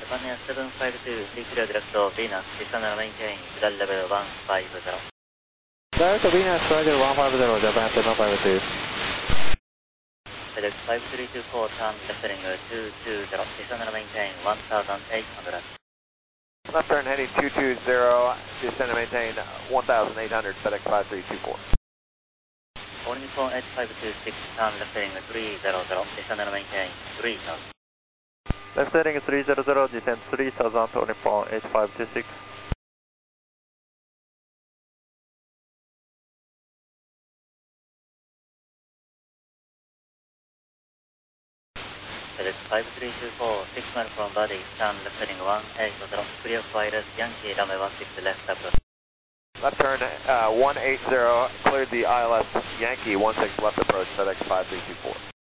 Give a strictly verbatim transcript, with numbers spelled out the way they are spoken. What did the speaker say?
Japan Air seven five two, declare direct to Venus, descend and maintain flight level one five zero. Direct to Venus, flight level one five zero, Japan seven five two. FedEx five three two four, turn left heading two two zero, descend and maintain one thousand eight hundred. Left turn heading two two zero, descend and maintain one thousand eight hundred, FedEx five three two four. All Nippon eight five two six, turn left heading three zero zero, descend and maintain three thousand. Left heading three zero zero, descend three thousand, All Nippon eight five two six. FedEx five three two four, six miles from body, turn left heading one eight zero, clear for wireless, Yankee runway one six left approach. Left turn uh, one eight zero, cleared the I L S Yankee one six left approach, FedEx five three two four.